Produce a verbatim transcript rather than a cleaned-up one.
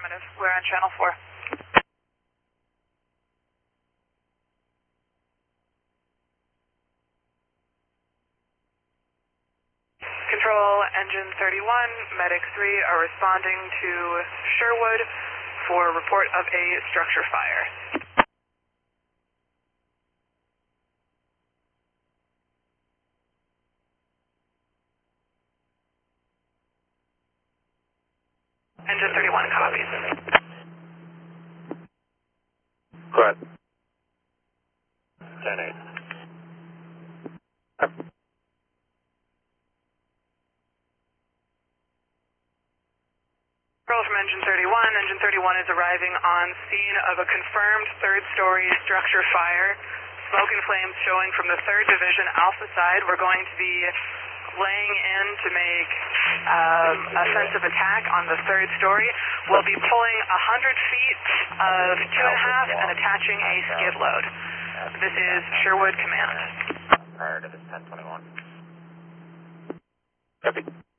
Affirmative. We're on channel four. Control, engine thirty-one, medic three are responding to Sherwood for report of a structure fire. Engine thirty-one copies. Go ahead. ten eight. Control from engine thirty-one. Engine thirty-one is arriving on scene of a confirmed third-story structure fire. Smoke and flames showing from the third Division Alpha side. We're going to be laying in to make um, offensive attack on the third story. We'll be pulling one hundred feet of two and a half and attaching a skid load. This is Sherwood Command. Prior to this ten twenty-one. Copy.